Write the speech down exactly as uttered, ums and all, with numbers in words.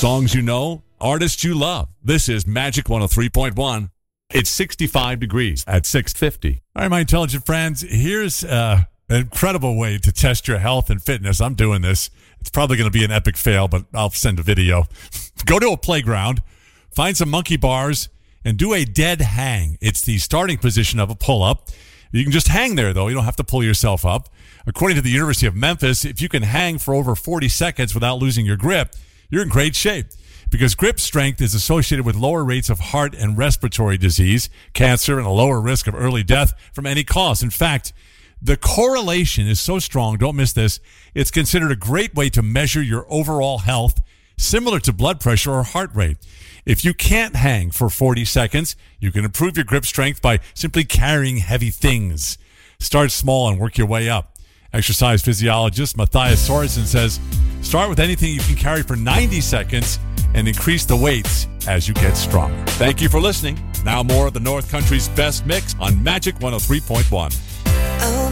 Songs you know, artists you love. This is Magic one oh three point one. It's sixty-five degrees at six fifty. All right, my intelligent friends, here's uh, an incredible way to test your health and fitness. I'm doing this. It's probably going to be an epic fail, but I'll send a video. Go to a playground, find some monkey bars, and do a dead hang. It's the starting position of a pull-up. You can just hang there, though. You don't have to pull yourself up. According to the University of Memphis, if you can hang for over forty seconds without losing your grip, you're in great shape, because grip strength is associated with lower rates of heart and respiratory disease, cancer, and a lower risk of early death from any cause. In fact, the correlation is so strong, don't miss this, it's considered a great way to measure your overall health, similar to blood pressure or heart rate. If you can't hang for forty seconds, you can improve your grip strength by simply carrying heavy things. Start small and work your way up. Exercise physiologist Matthias Sorensen says, start with anything you can carry for ninety seconds and increase the weights as you get stronger. Thank you for listening. Now more of the North Country's best mix on Magic one oh three point one.